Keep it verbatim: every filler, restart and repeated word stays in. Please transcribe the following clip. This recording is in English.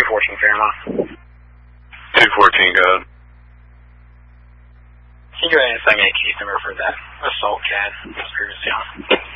fourteen Fairmont. two fourteen, go ahead. Can you go ahead and send me a case number for that assault cat? Experience, yeah.